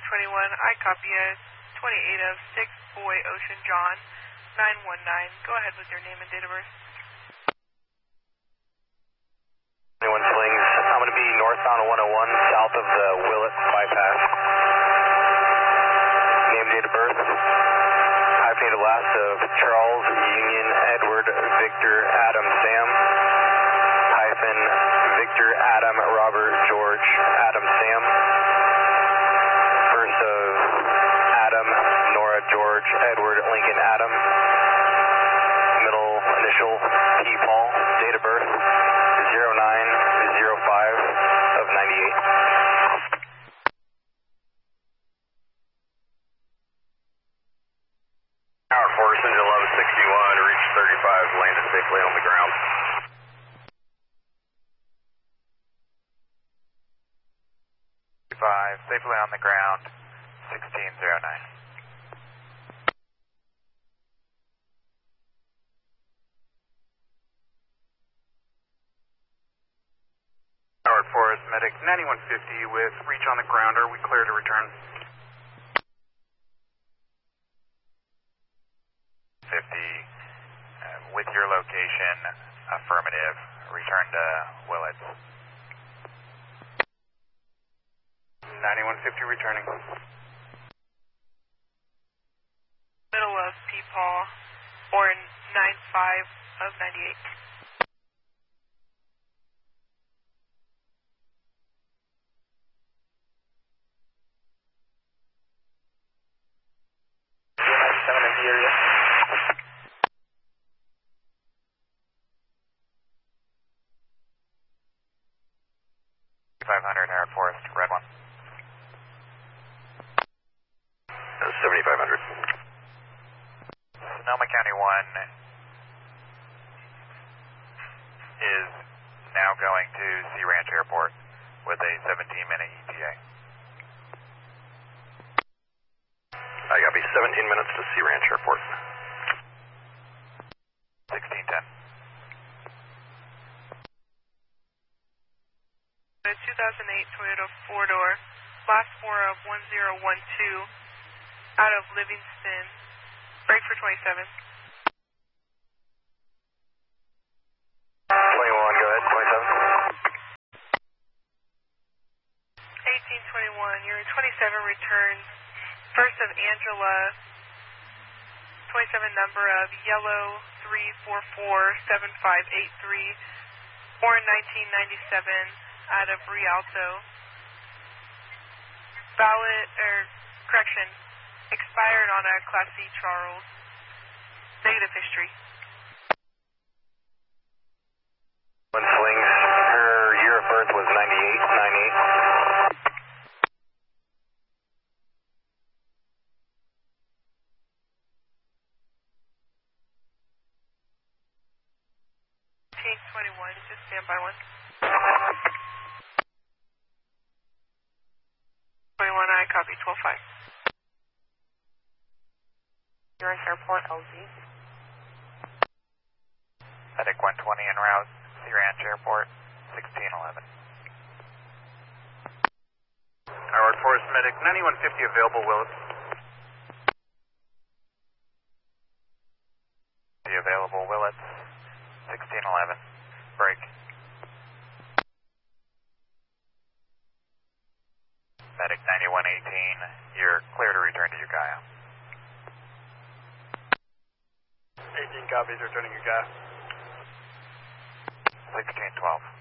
1821, I copy a 28 of 6 Boy Ocean John, 919. Go ahead with your name and date of birth. 21 Slings. I'm going to be northbound 101, south of the Willett bypass. Name, date of birth. Hyphenated last of Charles, Union, Edward, Victor, Adam, Sam. Hyphen, Victor, Adam, Robert, George, Adam, Sam. First of Adam, Nora, George, Edward, Lincoln, Adam. Middle initial, P. Paul. Date of birth, 0905 of 98. Tower Force, engine 1161, reached 35, landed safely on the ground. Safely on the ground, 1609. Howard Forest, medic 9150 with reach on the ground. Are we clear to return? 50, with your location, affirmative. Return to Willits. 9150 returning. Middle of P. Paul, or 95 of 98. In the area. 500 Howard Forest, red one. 7500. Sonoma County 1 is now going to Sea Ranch Airport with a 17-minute ETA. I copy 17 minutes to Sea Ranch Airport. 1610. The 2008 Toyota 4-door, last 4 of 1012, out of Livingston. Break for 27. 21, go ahead, 27. 1821, your 27 returns. First of Angela, 27 number of Yellow 3447583, born 1997, out of Rialto. Expired on a Class C Charles. Negative history. One Slings, her year of birth was 98. 1821, just stand by one. 21, I copy 12-5. York Airport, LZ. Medic 120 en route, Sea Ranch Airport, 1611. Howard Forest, medic 9150 available, Willis. The available Willits, 1611. Break. Medic 9118, you're clear to return to Ukiah. 18 copies, returning your guy. 1612.